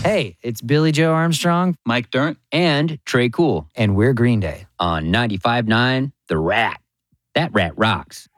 Hey, it's Billy Joe Armstrong Mike Dirnt, and Trey Cool and we're Green Day. on 95.9 The Rat. That rat rocks.